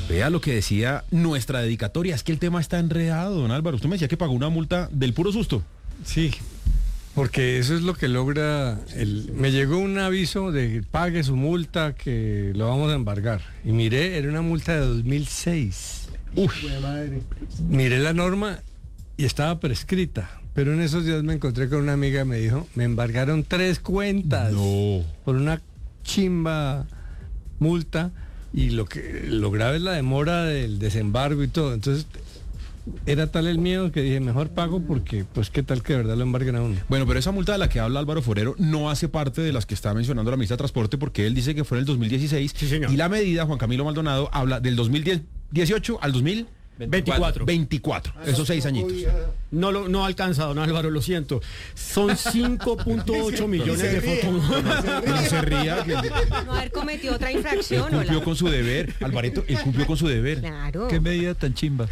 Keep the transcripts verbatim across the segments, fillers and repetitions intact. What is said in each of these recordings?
Vea lo que decía nuestra dedicatoria, es que el tema está enredado, don Álvaro. Usted me decía que pagó una multa del puro susto. Sí, porque eso es lo que logra, el, me llegó un aviso de pague su multa que lo vamos a embargar. Y miré, era una multa de dos mil seis. Uf, madre. Miré la norma y estaba prescrita. Pero en esos días me encontré con una amiga y me dijo, me embargaron tres cuentas no. por una chimba multa. Y lo que lo grave es la demora del desembargo y todo. Entonces, era tal el miedo que dije, mejor pago porque, pues, qué tal que de verdad lo embarguen a uno. Bueno, pero esa multa de la que habla Álvaro Forero no hace parte de las que está mencionando la ministra de Transporte, porque él dice que fue en el dos mil dieciséis. Sí, señor. Y la medida, Juan Camilo Maldonado, habla del dos mil dieciocho al dos mil veinticuatro. veinticuatro, esos seis añitos. No lo no ha alcanzado, no, Álvaro, lo siento. Son cinco punto ocho millones de fotos. No se ría. Que No haber cometido otra infracción. él cumplió Hola. con su deber, Alvarito, él cumplió con su deber. Claro. Qué medida tan chimba.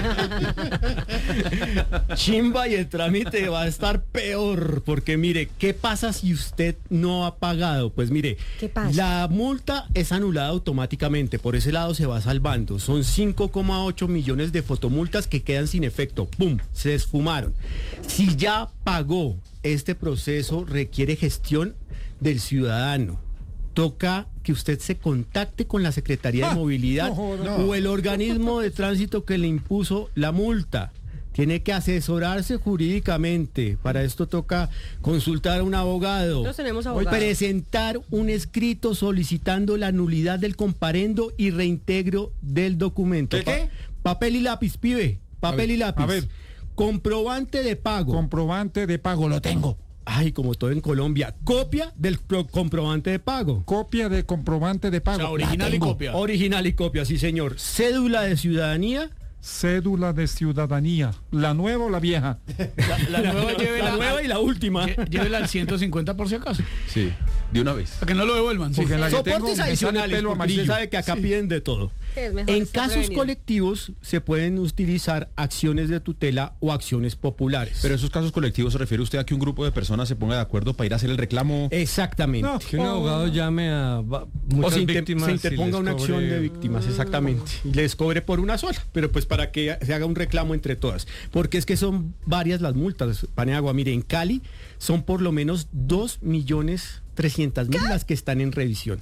Chimba, y el trámite va a estar peor, porque mire, ¿qué pasa si usted no ha pagado? Pues mire, ¿Qué pasa? la multa es anulada automáticamente, por ese lado se va salvando. Son cinco coma ocho millones de fotomultas que quedan sin efecto. ¡Pum! Se esfumaron. Si ya pagó, este proceso requiere gestión del ciudadano. Toca que usted se contacte con la Secretaría de Movilidad o el organismo de tránsito que le impuso la multa. Tiene que asesorarse jurídicamente. Para esto toca consultar a un abogado. Nosotros tenemos abogados. Presentar un escrito solicitando la nulidad del comparendo y reintegro del documento. ¿Qué, qué? Pa- papel y lápiz, pibe. Papel A ver, y lápiz. a ver. Comprobante de pago. Comprobante de pago, lo tengo. Ay, como todo en Colombia. Copia del pro- comprobante de pago. Copia de comprobante de pago. O sea, original La y tengo. copia. Original y copia, sí señor. Cédula de ciudadanía. Cédula de ciudadanía. ¿La nueva o la vieja? La, la nueva llévela, La nueva y la última. lle- llévela al ciento cincuenta por si acaso. Sí, de una vez. Para que no lo devuelvan. Sí. Porque la que tengo Soportes me sale adicionales, pelo porque amarillo. usted sabe que acá piden de todo. Es mejor En estar casos prevenido. colectivos se pueden utilizar acciones de tutela o acciones populares. Pero esos casos colectivos, ¿se refiere usted a que un grupo de personas se ponga de acuerdo para ir a hacer el reclamo? Exactamente. No. Que un abogado llame a va- O muchas se, inter- víctimas se y interponga les una cobre- acción de víctimas, exactamente. Y les cobre por una sola, pero pues para que se haga un reclamo entre todas. Porque es que son varias las multas, Paniagua. Mire, en Cali son por lo menos dos millones trescientas mil las que están en revisión.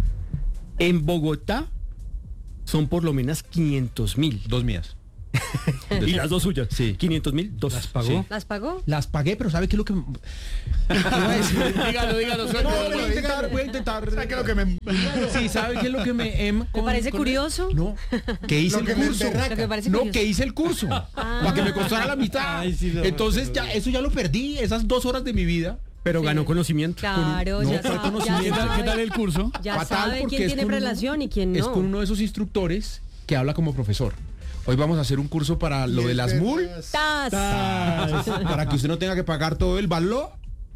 En Bogotá son por lo menos quinientos mil. Dos mías. Y las dos suyas. Sí. quinientos mil, dos. ¿Las pagó? Sí. ¿Las pagó? Las pagué, pero ¿sabe qué es lo que...? ¿Qué voy a decir? Dígalo, dígalo, No, suéltalo. voy a intentar, voy a intentar. ¿Sabe qué es lo que me- Sí, ¿sabe qué es lo que me... em, ¿Me con- parece con- curioso? No, que hice Lo el que me curso. emberraca. Lo que parece No, curioso. que hice el curso. Para que me costara la mitad. Ay, sí, lo- Entonces ya, eso ya lo perdí, esas dos horas de mi vida. Pero Sí. ganó conocimiento. Claro, No, ya ¿cuál sabe. conocimiento? ¿Qué Ya tal, qué tal sabe, el curso? ya Fatal, sabe porque quién es tiene con uno- relación y quién no. Es con uno de esos instructores que habla como profesor. Hoy vamos a hacer un curso para lo de las multas, Tas. para que usted no tenga que pagar todo el valor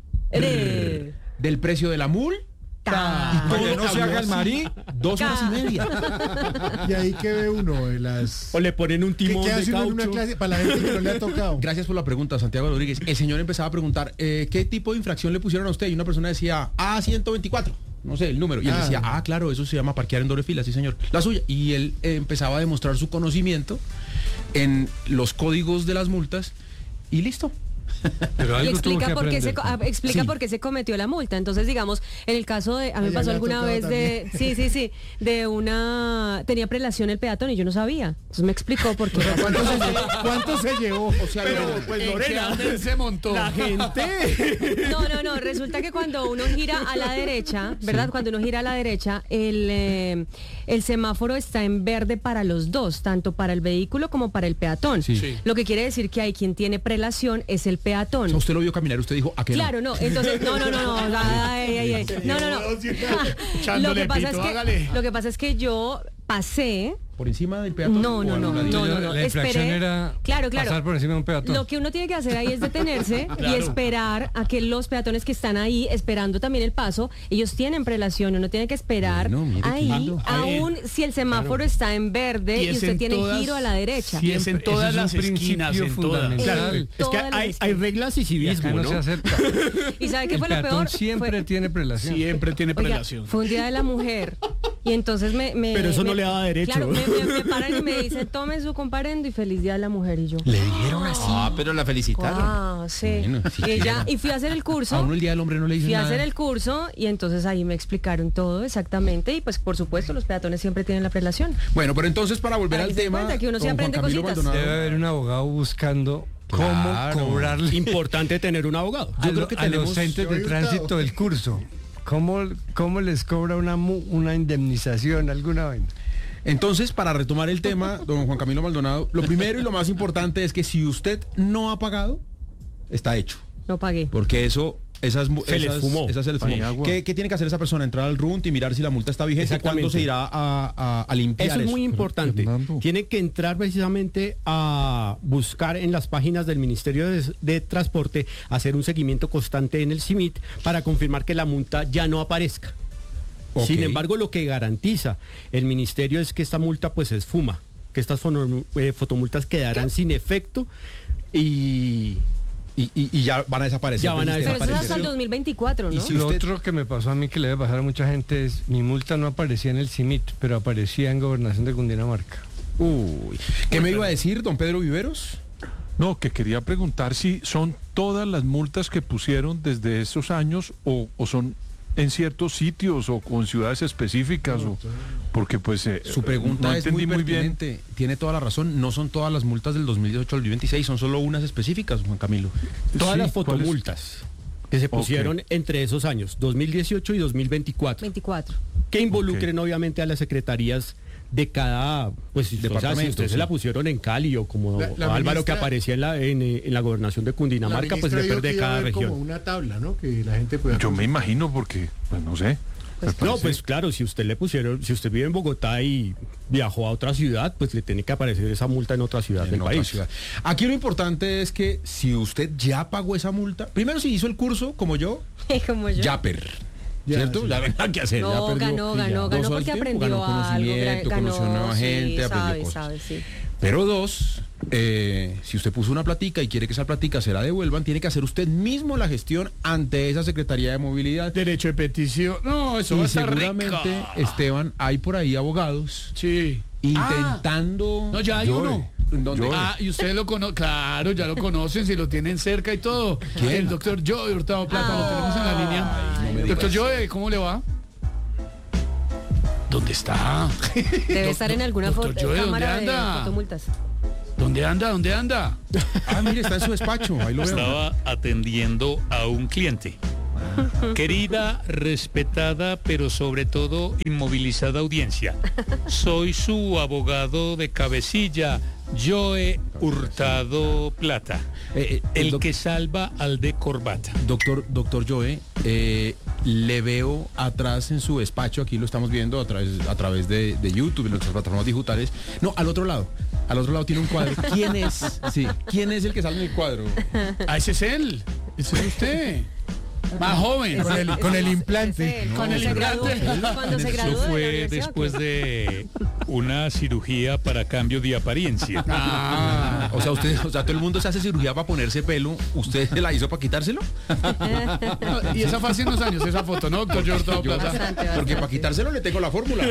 Eh, del precio de la multa. tas. Para que no se haga el marí. Dos horas y media. Y ahí que ve uno de las... O le ponen un ¿Qué, timón qué de hace uno en una caucho. clase para la gente que no le ha tocado? Gracias por la pregunta, Santiago Rodríguez. El señor empezaba a preguntar, eh, ¿qué tipo de infracción le pusieron a usted? Y una persona decía, A ciento veinticuatro. No sé, el número. Y él Ah. decía, ah, claro, eso se llama parquear en doble fila, sí, señor. La suya. Y él eh, empezaba a demostrar su conocimiento en los códigos de las multas y listo. Pero Y algo tuvo que explica por qué se aprender. co- ah, explica Sí. por qué se cometió la multa. Entonces, digamos, en el caso de a mí me Ay, pasó ya le ha alguna tocado vez de sí, sí, sí, de una tenía prelación el peatón y yo no sabía. Entonces me explicó por qué. ¿Cuánto se, lle- cuánto se llevó? O sea, Pero, Lorena, pues, Lorena, se montó. La gente. No, no, no, resulta que cuando uno gira a la derecha, ¿verdad? Cuando uno gira a la derecha, el eh, el semáforo está en verde para los dos, tanto para el vehículo como para el peatón. Sí. Sí. Lo que quiere decir que hay quien tiene prelación es el peatón. o sea, usted lo vio caminar, usted dijo, ¿a qué no? Claro, no, entonces, no, no, no, no, ay, ay, ay, no, no, no. Lo Echándole que pasa es pito, que, hágale. lo que pasa es que yo pasé, ¿Por encima del peatón? no, o no, a no, un no, ladito? no, no, La infracción esperé, era claro, claro. pasar por encima de un peatón. Lo que uno tiene que hacer ahí es detenerse y Claro. esperar a que los peatones que están ahí esperando también el paso, ellos tienen prelación, uno tiene que esperar Bueno, mire qué ahí, lindo. aún si el semáforo está en verde y, es usted en tiene todas- giro a la derecha. Y es en Siempre, todas ese las es un esquinas, principio en todas. fundamental. Claro, En es que todas las hay, hay esquinas. reglas y Y civismo, acá no, ¿no? se acepta. ¿Y sabe qué El fue lo peatón peor? siempre Fue- tiene prelación. Siempre tiene Oiga, prelación. fue un día de la mujer Y entonces me... me- Pero eso no me- le daba derecho. Claro, me, me- me paran y me dicen, tome su comparendo y feliz día a la mujer. Y yo, Le dijeron así. Ah, pero la felicitaron. wow, sí. Bueno, y, siquiera. ella, y fui a hacer el curso. A uno el día del hombre no le dicen Fui a nada. hacer el curso y entonces ahí me explicaron todo exactamente y pues por supuesto los peatones siempre tienen la prelación. Bueno, pero entonces para volver Para al que se den tema, cuenta que uno sí don Juan aprende Camilo cositas. Maldonado, Debe haber un abogado buscando Claro. cómo cobrarle Importante tener un abogado. a, Yo creo lo- que a tenemos- los entes yo de he tránsito hurtado. del curso. ¿Cómo, cómo les cobra una, mu- una indemnización, alguna vaina? Entonces, para retomar el tema, don Juan Camilo Maldonado, lo primero y lo más importante es que si usted no ha pagado, está hecho. No pagué. Porque eso, esas, mu- Se les esas, fumó. esas se les fumó. Ay, agua. ¿Qué, qué tiene que hacer esa persona? Entrar al R U N T y mirar si la multa está vigente y cuándo Exactamente. se irá a, a- a limpiar Eso es muy importante. Fernando. Tiene que entrar precisamente a buscar en las páginas del Ministerio de, de Transporte, hacer un seguimiento constante en el C I M I T para confirmar que la multa ya no aparezca. Ok. Sin embargo, lo que garantiza el ministerio es que esta multa pues se esfuma, que estas fono- eh, fotomultas quedarán sin efecto y Y, y- y ya van a desaparecer. Ya van a del Pero sistema. eso es hasta el dos mil veinticuatro, ¿no? Y si Lo usted- otro que me pasó a mí que le debe pasar a mucha gente es, mi multa no aparecía en el C I M I T, pero aparecía en Gobernación de Cundinamarca. Uy, ¿qué me iba a decir, don Pedro Viveros? No, que quería preguntar si son todas las multas que pusieron desde esos años o, o son en ciertos sitios o con ciudades específicas, o, porque pues eh, Su pregunta no es entendí muy muy bien. pertinente. Tiene toda la razón. No son todas las multas del dos mil dieciocho al dos mil veintiséis, son solo unas específicas, Juan Camilo. todas Sí, las ¿cuáles? fotomultas que se pusieron entre esos años, dos mil dieciocho y dos mil veinticuatro, veinticuatro. que involucren obviamente a las secretarías de cada, pues si, o sea, si Departamento, ustedes sí. se la pusieron en Cali o como La- la Álvaro ministra- que aparecía en la, en, eh, en la gobernación de Cundinamarca, La pues ministra dijo depende que de iba a cada haber región. como una tabla, ¿no? Que la gente pueda Yo me imagino porque, pues no sé. me No, parece- pues claro, si usted le pusieron, si usted vive en Bogotá y viajó a otra ciudad, pues le tiene que aparecer esa multa en otra ciudad En del otra país. ciudad. Aquí lo importante es que si usted ya pagó esa multa, primero si hizo el curso como yo, Como yo. Yaper. Ya, ¿Cierto? sí. Ya ven qué hacer. ya No, perdió. ganó, Sí, ya. ganó, Dos ganó horas porque de tiempo, aprendió ganó algo. conocimiento, ganó, conoció nueva sí, gente, aprendió sabe, cosas. sabe, sí. Pero dos, eh, si usted puso una platica y quiere que esa platica se la devuelvan, tiene que hacer usted mismo la gestión ante esa Secretaría de Movilidad. Derecho de petición. No, eso va a Y estar seguramente, rico. Esteban, hay por ahí abogados Sí. intentando... No, ya hay Yo- uno. ¿Dónde? Ah, y ustedes lo conocen, claro, ya lo conocen, si lo tienen cerca y todo. ¿Quién? El doctor Joe Hurtado Plata, lo tenemos en la línea. no me Doctor digas. Joe, ¿cómo le va? ¿Dónde está? Debe estar en alguna doctor foto, Joe, cámara ¿dónde de anda? fotomultas. ¿Dónde anda? ¿Dónde anda? Ah, mire, está en su despacho, ahí lo veo. Estaba atendiendo a un cliente. Querida, respetada, pero sobre todo inmovilizada audiencia. Soy su abogado de cabecilla, Joe Hurtado Plata, Eh, eh, el doc- que salva al de corbata. Doctor, doctor Joe, eh, le veo atrás en su despacho, aquí lo estamos viendo a través, a través de, de YouTube, en nuestras plataformas digitales. No, al otro lado. Al otro lado tiene un cuadro. ¿Quién es? Sí, ¿quién es el que sale en el cuadro? Ah, ese es él. Ese es usted. Más joven. Con el, con el implante. Ese, Con cuando el se graduó, implante. cuando se Eso graduó de la fue universidad, después ¿o qué? de una cirugía para cambio de apariencia. Ah, o sea, usted, o sea, todo el mundo se hace cirugía para ponerse pelo. ¿Usted se la hizo para quitárselo? No, y esa fue hace unos años, esa foto, ¿no, doctor Joe Hurtado Yo- Plata? Bastante, Porque para bastante. quitárselo le tengo la fórmula.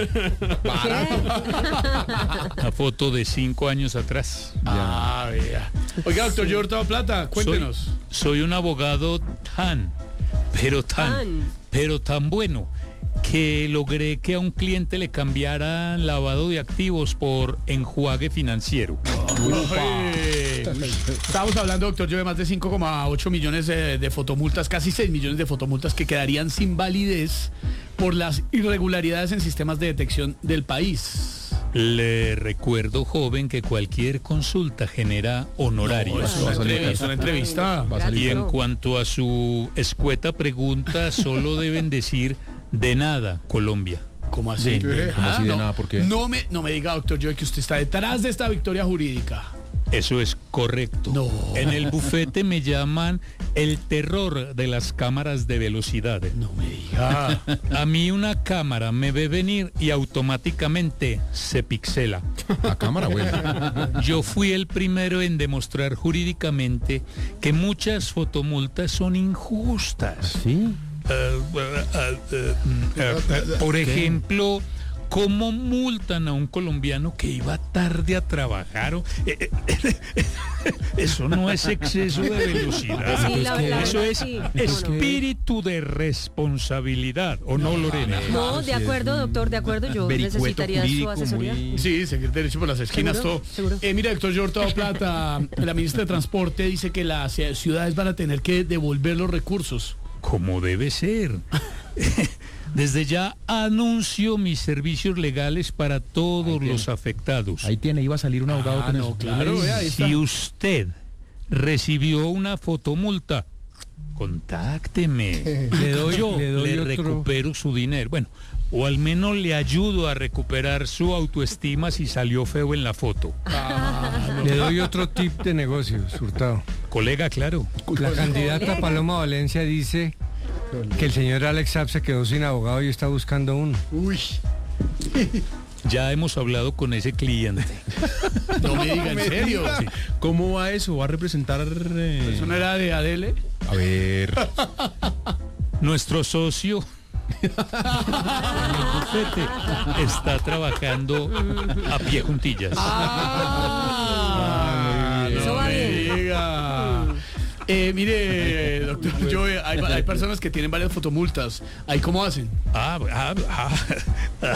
Barato. Una foto de cinco años atrás. Ah, vea. Oiga, doctor Joe Hurtado Plata, cuéntenos. Soy, soy un abogado tan, pero tan, Tan. pero tan bueno que logré que a un cliente le cambiaran lavado de activos por enjuague financiero. Uy. Estamos hablando, doctor, yo de más de cinco coma ocho millones de, de fotomultas, casi seis millones de fotomultas que quedarían sin validez por las irregularidades en sistemas de detección del país. Le recuerdo, joven, que cualquier consulta genera honorarios. Es una entrevista, una entrevista. Va a salir Y en Claro. cuanto a su escueta pregunta, solo deben decir de nada, Colombia. ¿Cómo así? ¿Cómo así de no, nada? ¿Por qué? No me, no me diga, doctor Joe, que usted está detrás de esta victoria jurídica. Eso es correcto. No. En el bufete me llaman el terror de las cámaras de velocidad. No me diga. A mí una cámara me ve venir y automáticamente se pixela. A cámara, buena. Yo fui el primero en demostrar jurídicamente que muchas fotomultas son injustas. ¿Sí? Eh, eh, eh, eh, eh, por ejemplo, ¿Cómo multan a un colombiano que iba tarde a trabajar? O- eh, eh, eh, Eso no es exceso de velocidad. Sí, la- la Eso verdad, es sí. No, no. espíritu de responsabilidad. ¿O no, Lorena? No, de acuerdo, doctor, de acuerdo. Yo vericueto necesitaría su jurídico asesoría. muy- Sí, seguir derecho por las esquinas, ¿Seguro? todo. ¿Seguro? Eh, mira, doctor Hurtado Plata, la ministra de Transporte dice que las eh, ciudades van a tener que devolver los recursos. Como debe ser. Desde ya anuncio mis servicios legales para todos los afectados. Ahí tiene, iba a salir un abogado Ah, con no, eso. claro, vea, ahí está. Si usted recibió una fotomulta, contácteme. Le doy- Yo le doy otro- recupero su dinero. Bueno, o al menos le ayudo a recuperar su autoestima si salió feo en la foto. Le doy otro tip de negocios, Hurtado. Colega, claro. La candidata Paloma Valencia dice que el señor Alex Saab se quedó sin abogado y está buscando uno. Uy, Ya hemos hablado con ese cliente. no me diga, en serio. Sí. ¿Cómo va eso? ¿Va a representar...? eh, ¿Eso no era de Adele? A ver... Nuestro socio en el bufete está trabajando a pie juntillas. Ah, Eso no va me bien. diga. Eh, mire, doctor Joe, hay, hay personas que tienen varias fotomultas. ¿Ahí cómo hacen? Ah, ah, ah.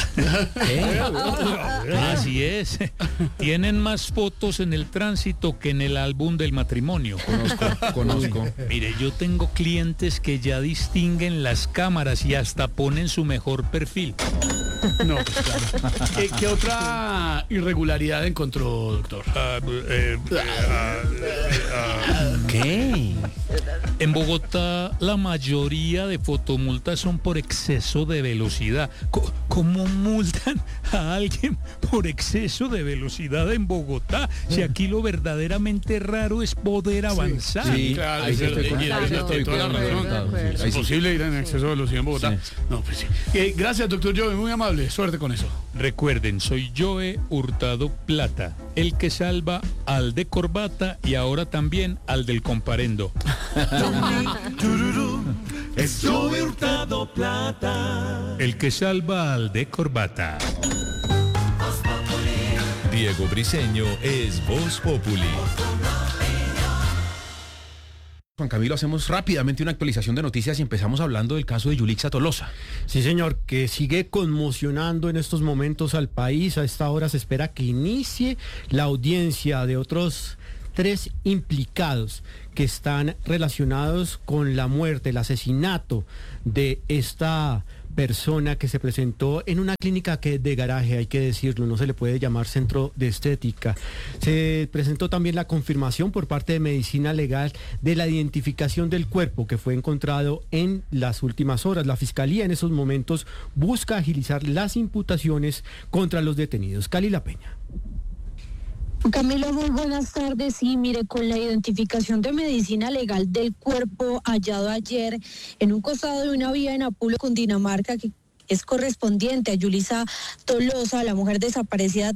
Así es. Tienen más fotos en el tránsito que en el álbum del matrimonio. Conozco, conozco. Mire, yo tengo clientes que ya distinguen las cámaras y hasta ponen su mejor perfil. No, pues claro. ¿Qué, qué otra irregularidad encontró, doctor? Ah, eh, ah, ah, ¿Qué? En Bogotá la mayoría de fotomultas son por exceso de velocidad. Co- ¿Cómo multan a alguien por exceso de velocidad en Bogotá? Si aquí lo verdaderamente raro es poder avanzar. Sí, Claro, ahí sí es estoy con- verdad, ahí sí y- y- estoy y toda la con- razón. de acuerdo. sí, Es ahí sí. imposible ir en exceso de velocidad en Bogotá. Sí. No, pues sí. Eh, gracias, doctor Joe, muy amable. Suerte con eso. Recuerden, soy Joe Hurtado Plata, el que salva al de corbata y ahora también al del comparendo. Es Joe Hurtado Plata. El que salva al de corbata. Diego Briseño es Voz Populi. Juan Camilo, hacemos rápidamente una actualización de noticias y empezamos hablando del caso de Yulixa Tolosa. Sí, señor, que sigue conmocionando en estos momentos al país. A esta hora se espera que inicie la audiencia de otros tres implicados que están relacionados con la muerte, el asesinato de esta persona que se presentó en una clínica que de garaje, hay que decirlo, no se le puede llamar centro de estética. Se presentó también la confirmación por parte de Medicina Legal de la identificación del cuerpo que fue encontrado en las últimas horas. La Fiscalía en esos momentos busca agilizar las imputaciones contra los detenidos. Cali La Peña. Camilo, muy buenas tardes. Sí, mire, con la identificación de Medicina Legal del cuerpo hallado ayer en un costado de una vía en Apulo, Cundinamarca, que es correspondiente a Yulixa Tolosa, la mujer desaparecida